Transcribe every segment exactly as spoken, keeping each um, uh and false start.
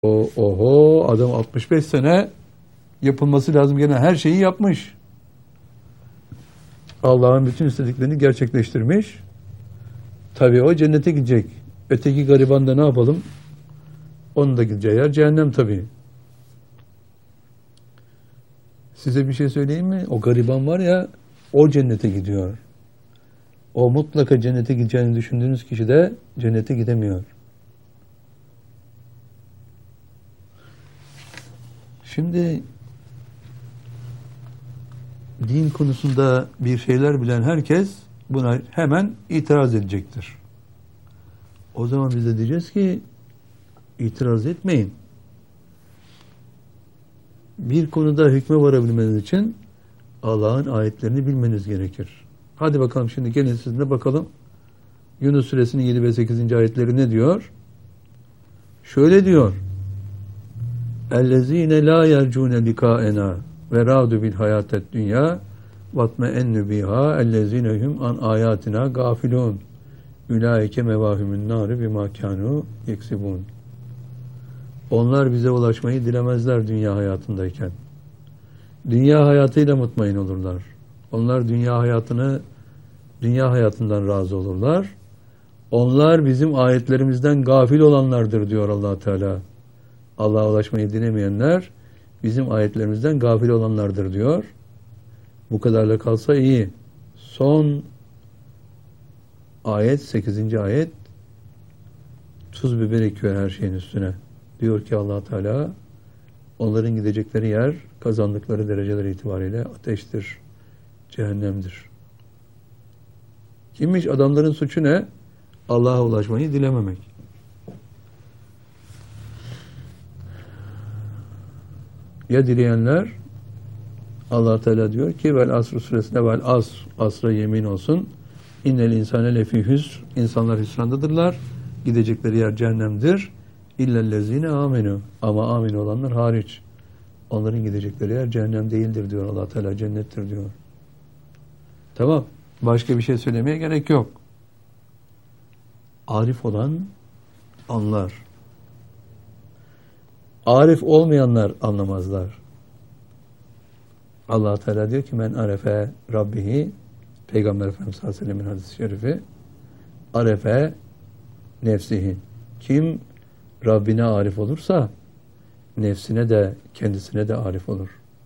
O, oho adam altmış beş sene yapılması lazım gene her şeyi yapmış. Allah'ın bütün istediklerini gerçekleştirmiş. Tabii o cennete gidecek. Öteki gariban da ne yapalım? Onun da gideceği yer cehennem tabii. Size bir şey söyleyeyim mi? O gariban var ya, o cennete gidiyor. O mutlaka cennete gideceğini düşündüğünüz kişi de cennete gidemiyor. Şimdi din konusunda bir şeyler bilen herkes buna hemen itiraz edecektir. O zaman biz de diyeceğiz ki itiraz etmeyin. Bir konuda hükme varabilmeniz için Allah'ın ayetlerini bilmeniz gerekir. Hadi bakalım şimdi gelin sizinle bakalım. Yunus suresinin yedi ve sekizinci ayetleri ne diyor? Şöyle diyor. اَلَّذ۪ينَ لَا يَرْجُونَ لِكَاءَنَا وَرَادُ بِالْحَيَاةَ الدُّنْيَا وَاتْمَئَنُّ بِهَا اَلَّذ۪ينَ هُمْ عَنْ آيَاتِنَا غَافِلُونَ اُولَٰئِكَ مَوَاهُمُ النَّارِ بِمَا كَانُوا يَكْسِبُونَ. Onlar bize ulaşmayı dilemezler dünya hayatındayken. Dünya hayatıyla mutmain olurlar. Onlar dünya hayatını, dünya hayatından razı olurlar. Onlar bizim ayetlerimizden gafil olanlardır diyor Allah Teala. Allah'a ulaşmayı dilemeyenler bizim ayetlerimizden gafil olanlardır diyor. Bu kadarla kalsa iyi. Son ayet, sekizinci ayet tuz biber ekiyor her şeyin üstüne. Diyor ki Allah Teala onların gidecekleri yer kazandıkları dereceler itibariyle ateştir, cehennemdir. Kimmiş? Adamların suçu ne? Allah'a ulaşmayı dilememek. Ya dileyenler Allah Teala diyor ki vel asr suresinde vel asr asra yemin olsun. İnnel insane lefi hüsr. İnsanlar hüsrandadırlar. Gidecekleri yer cehennemdir. İllellezine amenu. Ama amin olanlar hariç. Onların gidecekleri yer cehennem değildir diyor Allah Teala, cennettir diyor. Tamam. Başka bir şey söylemeye gerek yok. Arif olan anlar. Arif olmayanlar anlamazlar. Allah Teala diyor ki men arefe rabbihi, Peygamber Efendimiz sallallahu aleyhi ve sellem'in hadis-i şerifi, arefe nefsihi. Kim Rabbine arif olursa nefsine de kendisine de arif olur.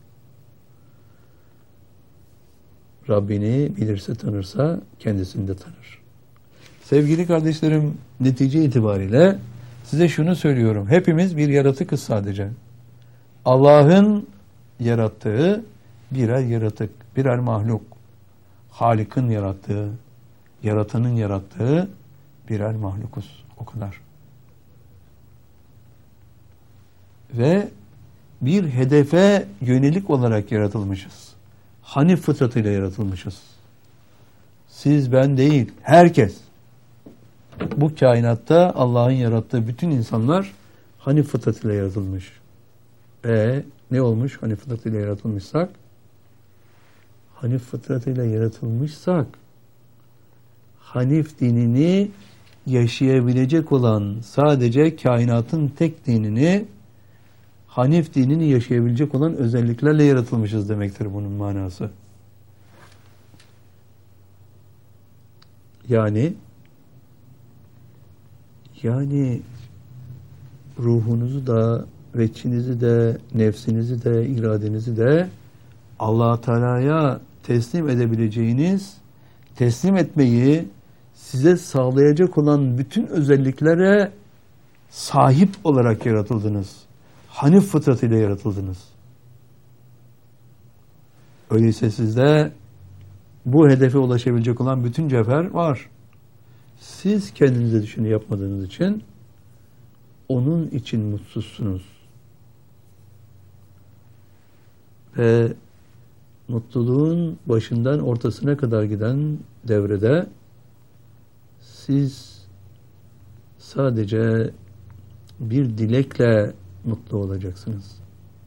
Rabbini bilirse tanırsa kendisini de tanır. Sevgili kardeşlerim, netice itibariyle size şunu söylüyorum. Hepimiz bir yaratıkız sadece. Allah'ın yarattığı birer yaratık, birer mahluk. Halik'in yarattığı, yaratanın yarattığı birer mahlukuz. O kadar. Ve bir hedefe yönelik olarak yaratılmışız. Hanif fıtratıyla yaratılmışız. Siz, ben değil, herkes. Bu kainatta Allah'ın yarattığı bütün insanlar Hanif fıtratıyla yaratılmış. E ne olmuş Hanif fıtratıyla yaratılmışsak? Hanif fıtratıyla yaratılmışsak Hanif dinini yaşayabilecek olan, sadece kainatın tek dinini, Hanif dinini yaşayabilecek olan özelliklerle yaratılmışız demektir bunun manası. Yani yani ruhunuzu da, veçinizi de, nefsinizi de, iradenizi de Allah Teala'ya teslim edebileceğiniz, teslim etmeyi size sağlayacak olan bütün özelliklere sahip olarak yaratıldınız. Hanif fıtratıyla yaratıldınız. Öyleyse sizde bu hedefe ulaşabilecek olan bütün cevher var. Siz kendinize düşünü yapmadığınız için onun için mutsuzsunuz. Ve mutluluğun başından ortasına kadar giden devrede siz sadece bir dilekle mutlu olacaksınız.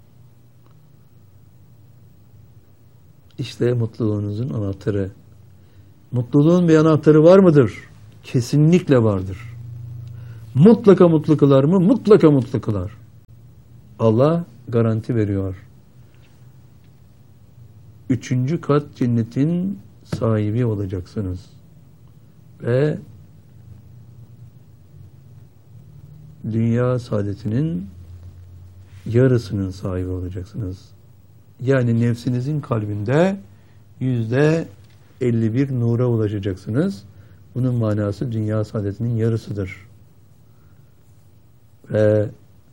İşte mutluluğunuzun anahtarı. Mutluluğun bir anahtarı var mıdır? Kesinlikle vardır. Mutlaka mutlu kılar mı? Mutlaka mutlu kılar. Allah garanti veriyor. Üçüncü kat cennetin sahibi olacaksınız. Ve dünya saadetinin yarısının sahibi olacaksınız. Yani nefsinizin kalbinde yüzde elli bir nura ulaşacaksınız. Bunun manası dünya saadetinin yarısıdır. Ve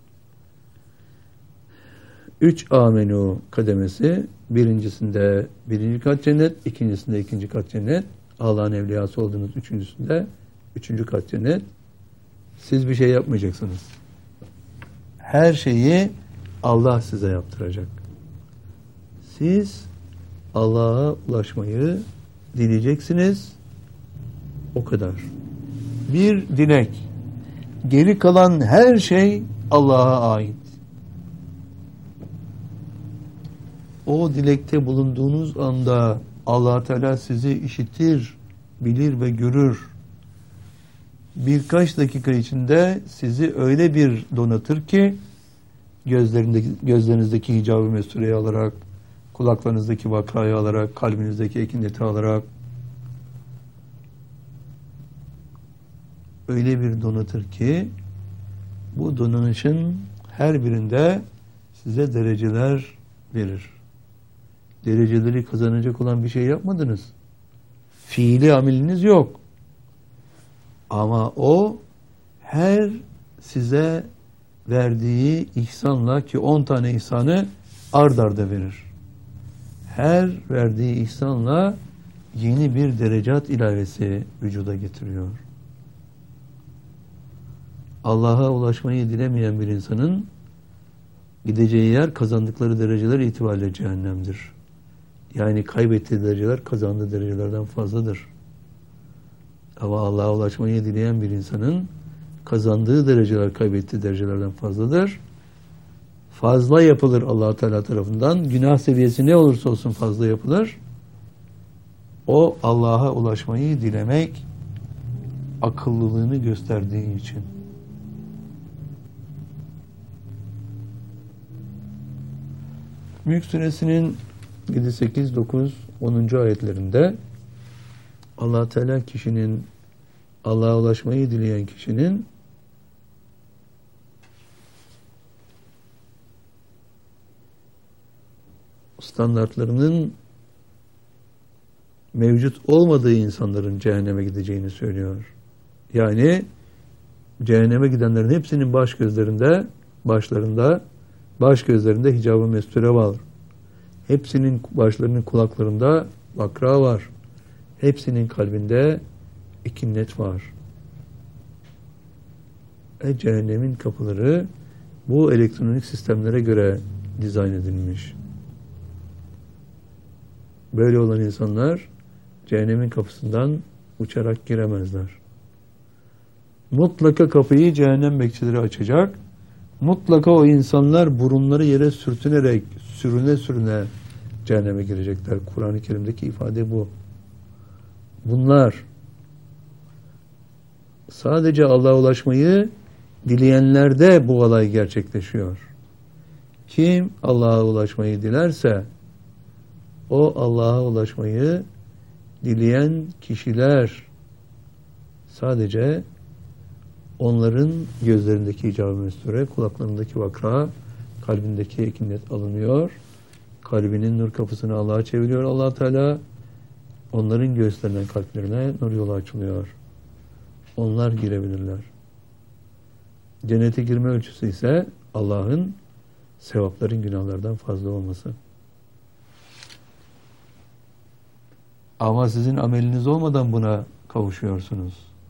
üç amenu kademesi, birincisinde birinci kat cennet, ikincisinde ikinci kat cennet, Allah'ın evliyası olduğunuz üçüncüsünde üçüncü kat cennet. Siz bir şey yapmayacaksınız. Her şeyi Allah size yaptıracak. Siz Allah'a ulaşmayı dileyeceksiniz. O kadar. Bir dilek. Geri kalan her şey Allah'a ait. O dilekte bulunduğunuz anda Allah Teala sizi işitir, bilir ve görür. Birkaç dakika içinde sizi öyle bir donatır ki gözlerindeki, gözlerinizdeki hicab-ı mestureyi alarak, kulaklarınızdaki vakayı alarak, kalbinizdeki ekineti alarak öyle bir donatır ki bu donanışın her birinde size dereceler verir. Dereceleri kazanacak olan bir şey yapmadınız. Fiili ameliniz yok. Ama o her size verdiği ihsanla, ki on tane ihsanı ard arda verir. Her verdiği ihsanla yeni bir derecat ilavesi vücuda getiriyor. Allah'a ulaşmayı dilemeyen bir insanın gideceği yer kazandıkları dereceler itibariyle cehennemdir. Yani kaybettiği dereceler kazandığı derecelerden fazladır. Ama Allah'a ulaşmayı dileyen bir insanın kazandığı dereceler kaybettiği derecelerden fazladır. Fazla yapılır Allah Teala tarafından. Günah seviyesi ne olursa olsun fazla yapılır. O Allah'a ulaşmayı dilemek akıllılığını gösterdiği için. Mülk Suresinin yedi, sekiz, dokuz, onuncu ayetlerinde Allah Teala kişinin, Allah'a ulaşmayı dileyen kişinin standartlarının mevcut olmadığı insanların cehenneme gideceğini söylüyor. Yani cehenneme gidenlerin hepsinin baş gözlerinde, başlarında, baş gözlerinde hicab-ı mesture var. Hepsinin başlarının kulaklarında vakra var. Hepsinin kalbinde ikinnet var. E, cehennemin kapıları bu elektronik sistemlere göre dizayn edilmiş. Böyle olan insanlar cehennemin kapısından uçarak giremezler. Mutlaka kapıyı cehennem bekçileri açacak. Mutlaka o insanlar burunları yere sürtünerek, sürüne sürüne cehenneme girecekler. Kur'an-ı Kerim'deki ifade bu. Bunlar sadece Allah'a ulaşmayı dileyenlerde bu olay gerçekleşiyor. Kim Allah'a ulaşmayı dilerse o Allah'a ulaşmayı dileyen kişiler sadece onların gözlerindeki hicab-ı mesture, kulaklarındaki vakra, kalbindeki ekinnet alınıyor. Kalbinin nur kapısını Allah'a çeviriyor Allah Teala. Onların göğüslerinden kalplerine nur yolu açılıyor. Onlar girebilirler. Cennete girme ölçüsü ise Allah'ın sevapların günahlardan fazla olması. Ama sizin ameliniz olmadan buna kavuşuyorsunuz.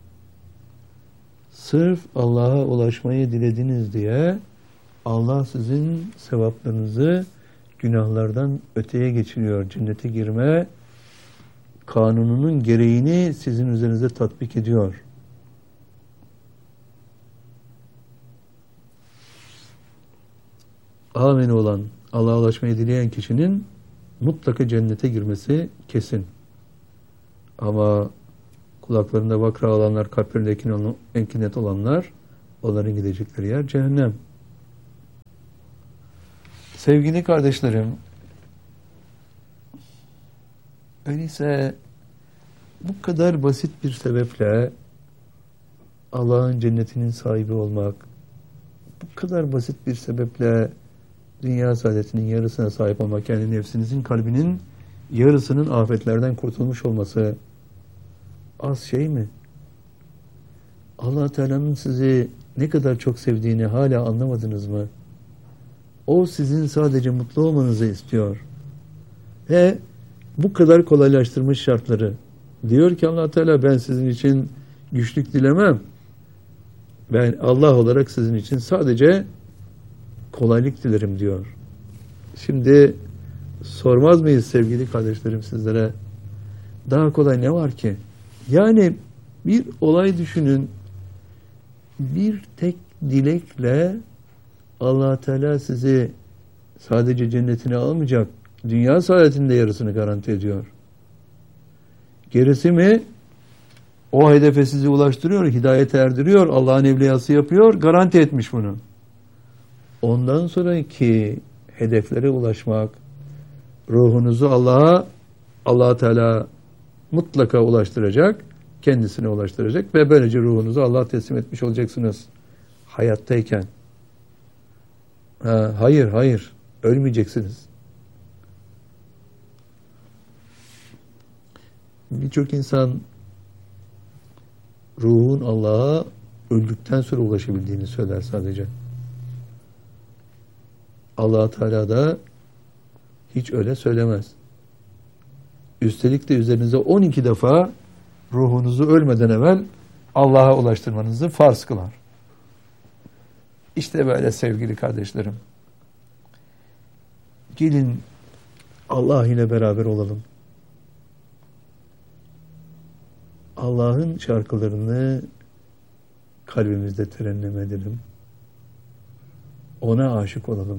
Sırf Allah'a ulaşmayı dilediniz diye Allah sizin sevaplarınızı günahlardan öteye geçiriyor. Cennete girme kanununun gereğini sizin üzerinize tatbik ediyor. Amin olan, Allah'a ulaşmayı dileyen kişinin mutlaka cennete girmesi kesin. Ama kulaklarında vakra olanlar, kalplerinde enkinet olanlar, onların gidecekleri yer cehennem. Sevgili kardeşlerim, öyleyse bu kadar basit bir sebeple Allah'ın cennetinin sahibi olmak, bu kadar basit bir sebeple dünya saadetinin yarısına sahip olmak, yani nefsinizin, kalbinin yarısının afetlerden kurtulmuş olması az şey mi? Allah Teala'nın sizi ne kadar çok sevdiğini hala anlamadınız mı? O sizin sadece mutlu olmanızı istiyor. Ve bu kadar kolaylaştırmış şartları. Diyor ki Allah Teala, ben sizin için güçlük dilemem. Ben Allah olarak sizin için sadece kolaylık dilerim diyor. Şimdi sormaz mıyız sevgili kardeşlerim sizlere? Daha kolay ne var ki? Yani bir olay düşünün. Bir tek dilekle Allah Teala sizi sadece cennetine almayacak, dünya saadetinde yarısını garanti ediyor. Gerisi mi? O hedefe sizi ulaştırıyor, hidayete erdiriyor, Allah'ın evliyası yapıyor, garanti etmiş bunu. Ondan sonraki hedeflere ulaşmak, ruhunuzu Allah'a, Allah Teala mutlaka ulaştıracak, kendisine ulaştıracak ve böylece ruhunuzu Allah'a teslim etmiş olacaksınız hayattayken. Ha, hayır, hayır, ölmeyeceksiniz. Birçok insan ruhun Allah'a öldükten sonra ulaşabildiğini söyler sadece. Allah Teala da hiç öyle söylemez. Üstelik de üzerinize on iki defa ruhunuzu ölmeden evvel Allah'a ulaştırmanızı farz kılar. İşte böyle sevgili kardeşlerim. Gelin Allah ile beraber olalım. Allah'ın şarkılarını kalbimizde terennüm edelim. Ona aşık olalım.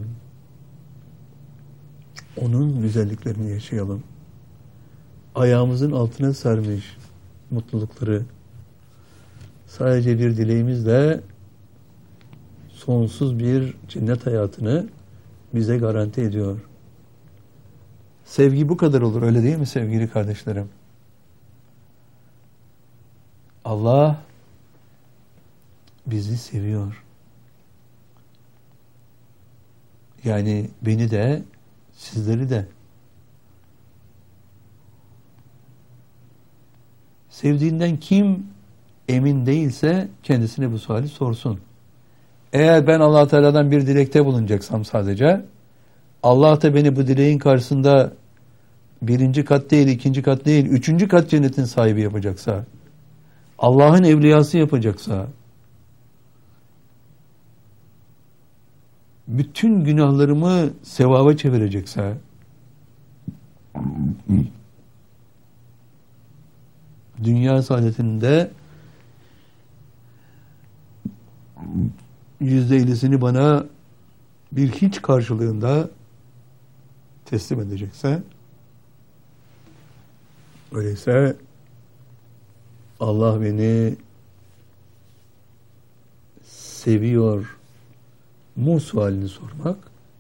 Onun güzelliklerini yaşayalım. Ayağımızın altına sermiş mutlulukları sadece bir dileğimizle sonsuz bir cennet hayatını bize garanti ediyor. Sevgi bu kadar olur, öyle değil mi sevgili kardeşlerim? Allah bizi seviyor. Yani beni de, sizleri de. Sevdiğinden kim emin değilse kendisine bu suali sorsun. Eğer ben Allah Teala'dan bir dilekte bulunacaksam sadece, Allah da beni bu dileğin karşısında birinci kat değil, ikinci kat değil, üçüncü kat cennetin sahibi yapacaksa, Allah'ın evliyası yapacaksa, bütün günahlarımı sevaba çevirecekse, dünya saadetinde yüzde ellisini bana bir hiç karşılığında teslim edecekse, öyleyse Allah beni seviyor mu sualini sormak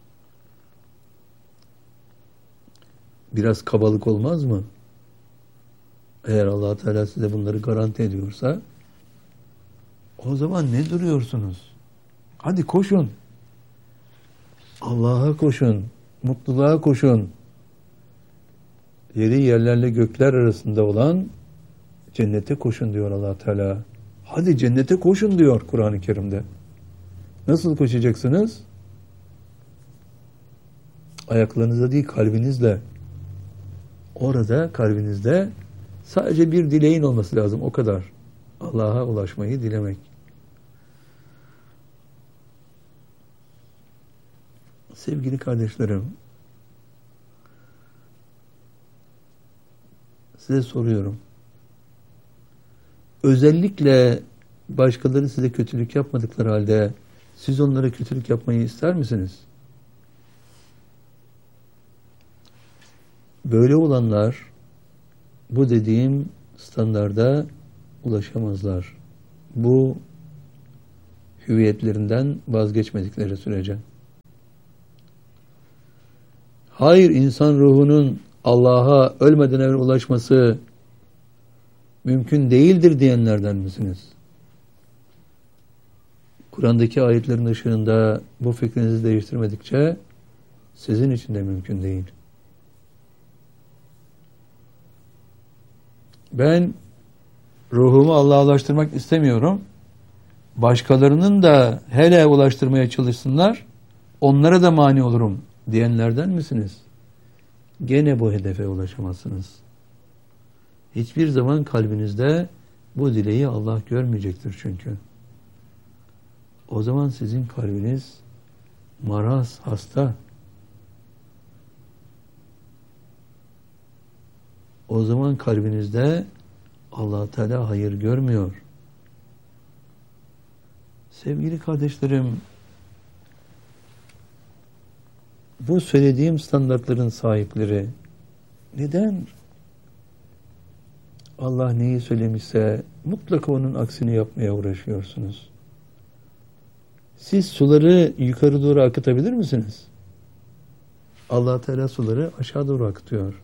biraz kabalık olmaz mı? Eğer Allah Teala size bunları garanti ediyorsa, o zaman ne duruyorsunuz? Hadi koşun. Allah'a koşun. Mutluluğa koşun. Yeri yerlerle gökler arasında olan cennete koşun diyor Allah Teala. Hadi cennete koşun diyor Kur'an-ı Kerim'de. Nasıl koşacaksınız? Ayaklarınızla değil, kalbinizle. Orada kalbinizde sadece bir dileğin olması lazım, o kadar. Allah'a ulaşmayı dilemek. Sevgili kardeşlerim, size soruyorum. Özellikle başkaları size kötülük yapmadıkları halde siz onlara kötülük yapmayı ister misiniz? Böyle olanlar bu dediğim standarda ulaşamazlar. Bu hüviyetlerinden vazgeçmedikleri sürece. Hayır, insan ruhunun Allah'a ölmeden evvel ulaşması mümkün değildir diyenlerden misiniz? Kur'an'daki ayetlerin ışığında bu fikrinizi değiştirmedikçe sizin için de mümkün değil. Ben ruhumu Allah'a ulaştırmak istemiyorum. Başkalarının da hele ulaştırmaya çalışsınlar, onlara da mani olurum diyenlerden misiniz? Gene bu hedefe ulaşamazsınız. Hiçbir zaman kalbinizde bu dileği Allah görmeyecektir çünkü. O zaman sizin kalbiniz maraz, hasta. O zaman kalbinizde Allah Teala hayır görmüyor. Sevgili kardeşlerim, bu söylediğim standartların sahipleri neden Allah neyi söylemişse mutlaka onun aksini yapmaya uğraşıyorsunuz? Siz suları yukarı doğru akıtabilir misiniz? Allah Teala suları aşağı doğru akıtıyor.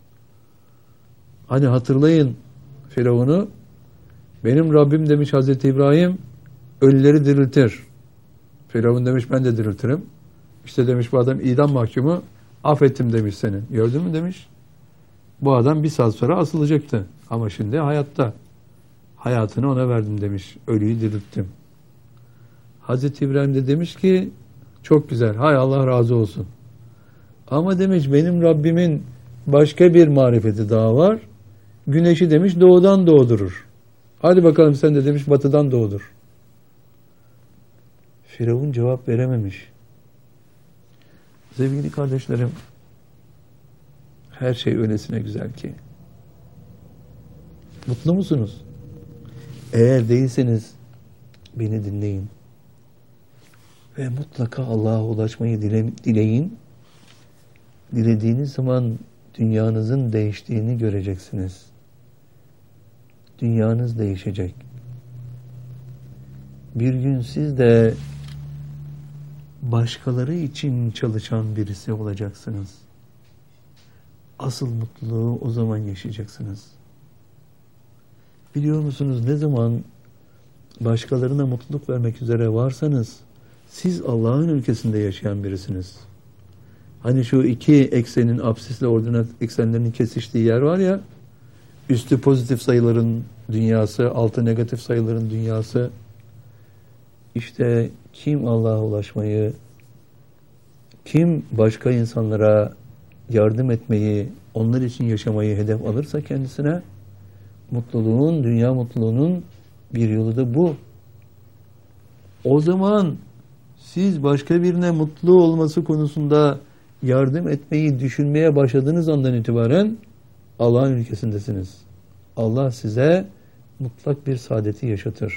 Hani hatırlayın Firavun'u, benim Rabbim demiş Hazreti İbrahim, ölüleri diriltir. Firavun demiş ben de diriltirim. İşte demiş bu adam idam mahkumu, affettim demiş seni. Gördün mü demiş. Bu adam bir saat sonra asılacaktı. Ama şimdi hayatta. Hayatını ona verdim demiş. Ölüyü dirilttim. Hazreti İbrahim de demiş ki çok güzel. Hay Allah razı olsun. Ama demiş benim Rabbimin başka bir marifeti daha var. Güneşi demiş doğudan doğdurur. Hadi bakalım sen de demiş batıdan doğdur. Firavun cevap verememiş. Sevgili kardeşlerim, her şey öylesine güzel ki. Mutlu musunuz? Eğer değilseniz beni dinleyin. Ve mutlaka Allah'a ulaşmayı dile, dileyin. Dilediğiniz zaman dünyanızın değiştiğini göreceksiniz. Dünyanız değişecek. Bir gün siz de başkaları için çalışan birisi olacaksınız. Asıl mutluluğu o zaman yaşayacaksınız. Biliyor musunuz ne zaman başkalarına mutluluk vermek üzere varsanız siz Allah'ın ülkesinde yaşayan birisiniz. Hani şu iki eksenin absisle ordinat eksenlerinin kesiştiği yer var ya, üstü pozitif sayıların dünyası, altı negatif sayıların dünyası. İşte kim Allah'a ulaşmayı, kim başka insanlara yardım etmeyi, onlar için yaşamayı hedef alırsa kendisine, mutluluğun, dünya mutluluğunun bir yolu da bu. O zaman siz başka birine mutlu olması konusunda yardım etmeyi düşünmeye başladığınız andan itibaren Allah'ın ülkesindesiniz. Allah size mutlak bir saadeti yaşatır.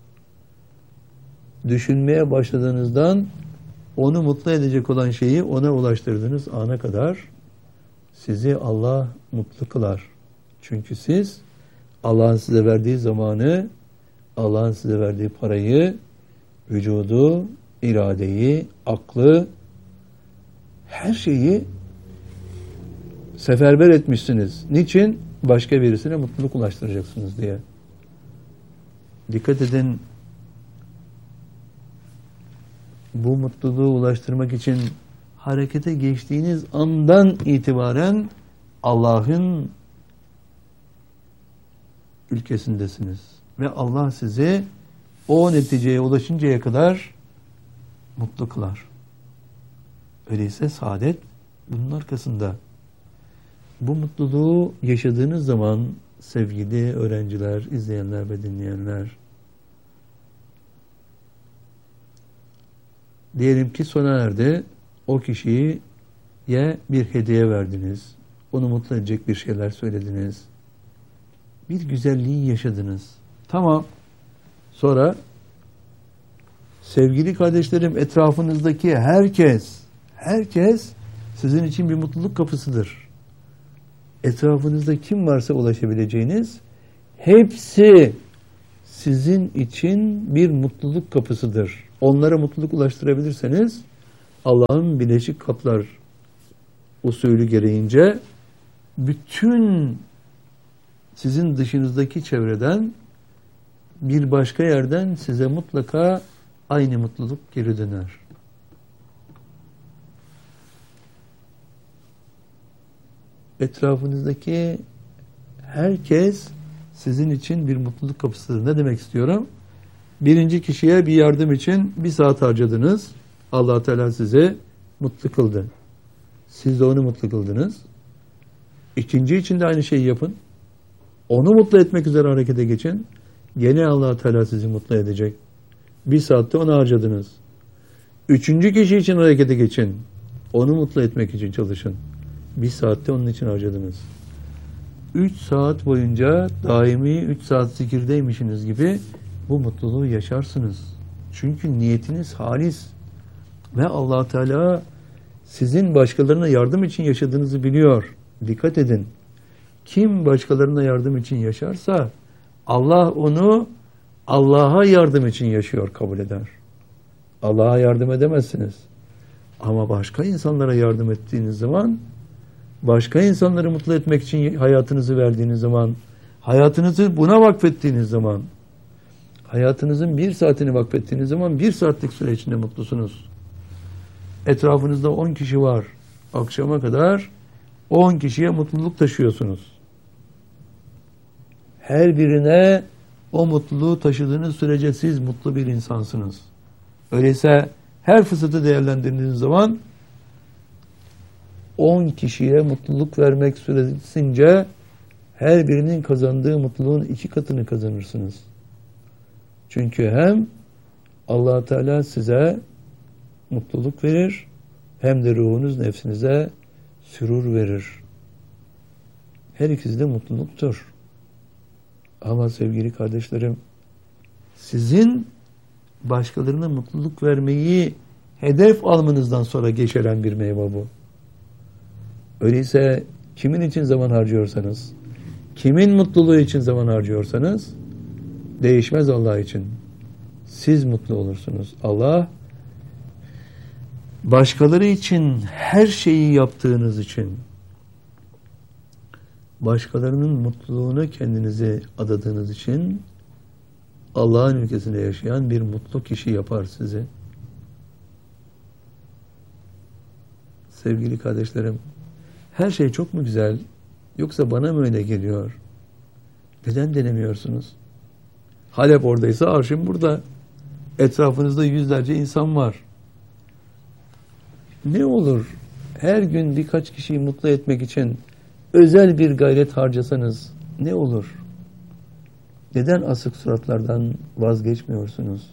Düşünmeye başladığınızdan onu mutlu edecek olan şeyi ona ulaştırdığınız ana kadar sizi Allah mutlu kılar. Çünkü siz Allah'ın size verdiği zamanı, Allah'ın size verdiği parayı, vücudu, iradeyi, aklı, her şeyi seferber etmişsiniz. Niçin? Başka birisine mutluluk ulaştıracaksınız diye. Dikkat edin, bu mutluluğu ulaştırmak için harekete geçtiğiniz andan itibaren Allah'ın ülkesindesiniz. Ve Allah sizi o neticeye ulaşıncaya kadar mutlu kılar. Öyleyse saadet bunun arkasında. Bu mutluluğu yaşadığınız zaman sevgili öğrenciler, izleyenler ve dinleyenler, diyelim ki sona erdi, o kişiye bir hediye verdiniz, onu mutlu edecek bir şeyler söylediniz, bir güzelliği yaşadınız. Tamam. Sonra sevgili kardeşlerim, etrafınızdaki herkes, herkes sizin için bir mutluluk kapısıdır. Etrafınızda kim varsa ulaşabileceğiniz, hepsi sizin için bir mutluluk kapısıdır. Onlara mutluluk ulaştırabilirseniz Allah'ın birleşik kaplar usulü gereğince bütün sizin dışınızdaki çevreden bir başka yerden size mutlaka aynı mutluluk geri döner. Etrafınızdaki herkes sizin için bir mutluluk kapısıdır. Ne demek istiyorum? Birinci kişiye bir yardım için bir saat harcadınız. Allah Teala sizi mutlu kıldı. Siz de onu mutlu kıldınız. İkinci için de aynı şeyi yapın. Onu mutlu etmek üzere harekete geçin. Gene Allah Teala sizi mutlu edecek. Bir saatte onu harcadınız. Üçüncü kişi için harekete geçin. Onu mutlu etmek için çalışın. Bir saatte onun için harcadınız. Üç saat boyunca daimi üç saat zikirdeymişsiniz gibi bu mutluluğu yaşarsınız. Çünkü niyetiniz halis. Ve Allah Teala sizin başkalarına yardım için yaşadığınızı biliyor. Dikkat edin. Kim başkalarına yardım için yaşarsa Allah onu Allah'a yardım için yaşıyor kabul eder. Allah'a yardım edemezsiniz. Ama başka insanlara yardım ettiğiniz zaman, başka insanları mutlu etmek için hayatınızı verdiğiniz zaman, hayatınızı buna vakfettiğiniz zaman, hayatınızın bir saatini vakfettiğiniz zaman bir saatlik süre içinde mutlusunuz. Etrafınızda on kişi var. Akşama kadar on kişiye mutluluk taşıyorsunuz. Her birine o mutluluğu taşıdığınız sürece siz mutlu bir insansınız. Öyleyse her fırsatı değerlendirdiğiniz zaman on kişiye mutluluk vermek süresince her birinin kazandığı mutluluğun iki katını kazanırsınız. Çünkü hem Allah Teala size mutluluk verir, hem de ruhunuz nefsinize sürur verir. Her ikisi de mutluluktur. Ama sevgili kardeşlerim, sizin başkalarına mutluluk vermeyi hedef almanızdan sonra geçeren bir meyve bu. Öyleyse kimin için zaman harcıyorsanız, kimin mutluluğu için zaman harcıyorsanız değişmez Allah için. Siz mutlu olursunuz. Allah başkaları için her şeyi yaptığınız için, başkalarının mutluluğuna kendinizi adadığınız için Allah'ın ülkesinde yaşayan bir mutlu kişi yapar sizi. Sevgili kardeşlerim, her şey çok mu güzel, yoksa bana mı öyle geliyor? Neden denemiyorsunuz? Halep oradaysa arşın burada. Etrafınızda yüzlerce insan var. Ne olur her gün birkaç kişiyi mutlu etmek için özel bir gayret harcasanız ne olur? Neden asık suratlardan vazgeçmiyorsunuz?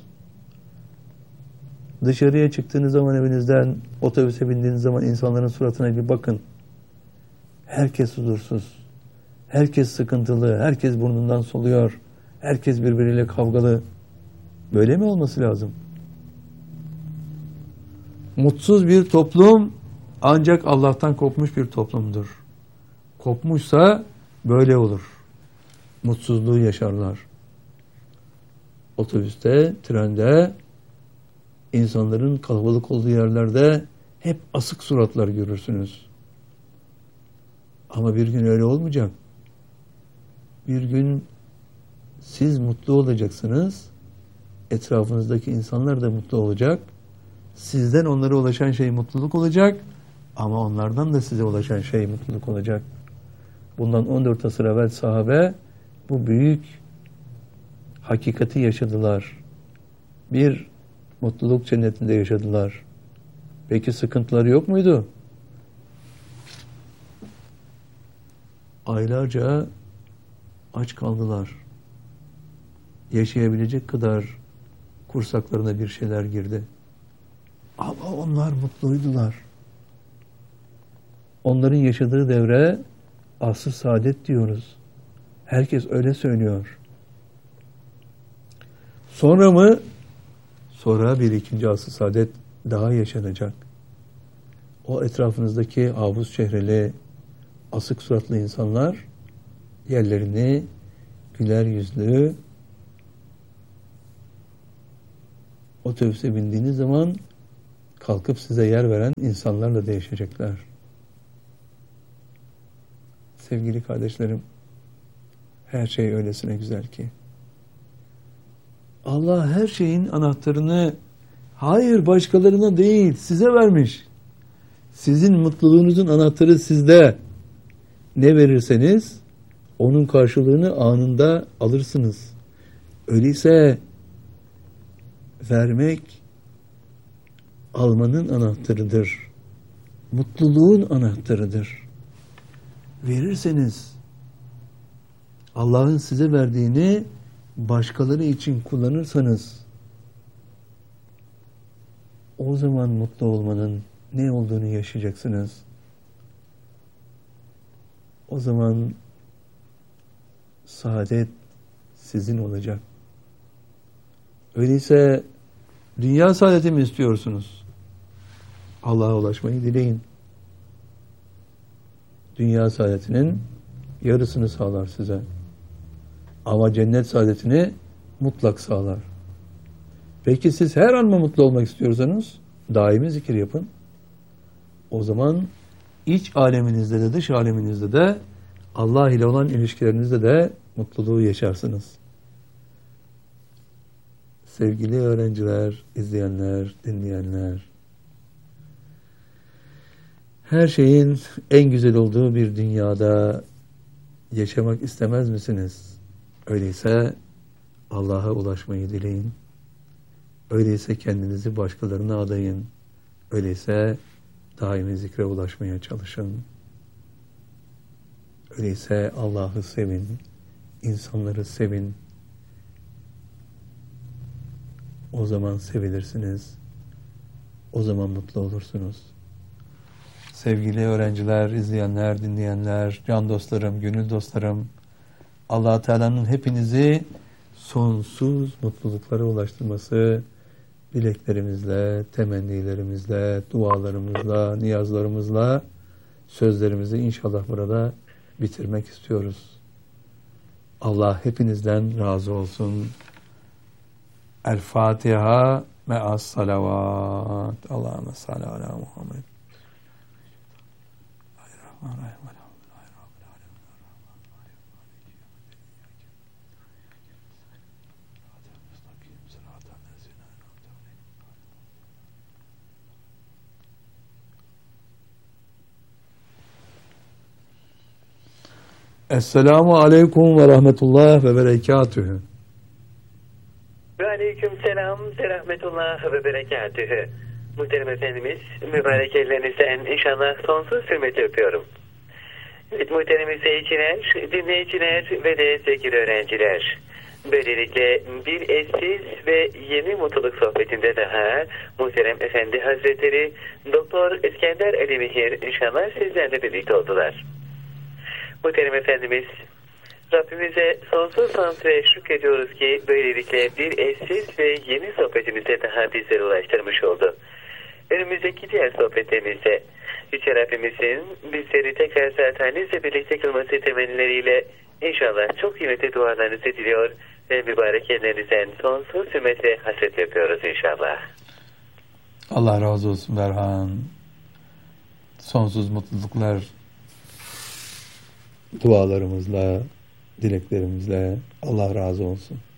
Dışarıya çıktığınız zaman evinizden, otobüse bindiğiniz zaman insanların suratına bir bakın. Herkes huzursuz, herkes sıkıntılı, herkes burnundan soluyor, herkes birbiriyle kavgalı. Böyle mi olması lazım? Mutsuz bir toplum ancak Allah'tan kopmuş bir toplumdur. Kopmuşsa böyle olur. Mutsuzluğu yaşarlar. Otobüste, trende, insanların kalabalık olduğu yerlerde hep asık suratlar görürsünüz. Ama bir gün öyle olmayacak. Bir gün siz mutlu olacaksınız, etrafınızdaki insanlar da mutlu olacak. Sizden onlara ulaşan şey mutluluk olacak ama onlardan da size ulaşan şey mutluluk olacak. Bundan on dört asır evvel sahabe bu büyük hakikati yaşadılar. Bir mutluluk cennetinde yaşadılar. Peki sıkıntıları yok muydu? Aylarca aç kaldılar. Yaşayabilecek kadar kursaklarına bir şeyler girdi. Ama onlar mutluydular. Onların yaşadığı devre asr-ı saadet diyoruz. Herkes öyle söylüyor. Sonra mı? Sonra bir ikinci asr-ı saadet daha yaşanacak. O etrafınızdaki havuz çehreli, asık suratlı insanlar yerlerini güler yüzlü, otobüse bindiğiniz zaman kalkıp size yer veren insanlarla değişecekler. Sevgili kardeşlerim, her şey öylesine güzel ki. Allah her şeyin anahtarını hayır başkalarına değil size vermiş. Sizin mutluluğunuzun anahtarı sizde. Ne verirseniz onun karşılığını anında alırsınız. Öyleyse vermek almanın anahtarıdır. Mutluluğun anahtarıdır. Verirseniz Allah'ın size verdiğini başkaları için kullanırsanız o zaman mutlu olmanın ne olduğunu yaşayacaksınız. O zaman saadet sizin olacak. Öyleyse dünya saadeti mi istiyorsunuz? Allah'a ulaşmayı dileyin. Dünya saadetinin yarısını sağlar size. Ama cennet saadetini mutlak sağlar. Peki siz her an mı mutlu olmak istiyorsanız daimi zikir yapın. O zaman iç aleminizde de dış aleminizde de Allah ile olan ilişkilerinizde de mutluluğu yaşarsınız. Sevgili öğrenciler, izleyenler, dinleyenler, her şeyin en güzel olduğu bir dünyada yaşamak istemez misiniz? Öyleyse Allah'a ulaşmayı dileyin. Öyleyse kendinizi başkalarına adayın. Öyleyse daimi zikre ulaşmaya çalışın. Öyleyse Allah'ı sevin, insanları sevin. O zaman sevilirsiniz. O zaman mutlu olursunuz. Sevgili öğrenciler, izleyenler, dinleyenler, can dostlarım, gönül dostlarım, Allah Teala'nın hepinizi sonsuz mutluluklara ulaştırması dileklerimizle, temennilerimizle, dualarımızla, niyazlarımızla sözlerimizi inşallah burada bitirmek istiyoruz. Allah hepinizden razı olsun. El Fatiha me'as salavat. Allahümme salli ala Muhammed. Esselamu aleyküm ve rahmetullah ve berekatühü. Ve aleyküm selam ve rahmetullah ve berekatühü. Muhterem Efendimiz, mübarek ellerinizden inşallah sonsuz hürmeti öpüyorum. Evet, muhterem izleyiciler, dinleyiciler ve de sevgili öğrenciler. Böylelikle bir eşsiz ve yeni mutluluk sohbetinde daha muhterem Efendi Hazretleri Doktor İskender Ali Mihir inşallah sizlerle birlikte oldular. Muhterem Efendimiz, Rabbimize sonsuz hamd ve şükrediyoruz ki böylelikle bir eşsiz ve yeni sohbetimize daha bizlere ulaştırmış oldu. Önümüzdeki diğer sohbetlerimizde Yüce Rabbimizin bizleri tekrar zatenizle birlikte kılması temelleriyle inşallah çok kıymetli dualarınızı diliyor ve mübarek ellerinizden sonsuz hürmet ve hasret yapıyoruz inşallah. Allah razı olsun Berhan. Sonsuz mutluluklar dualarımızla, dileklerimizle Allah razı olsun.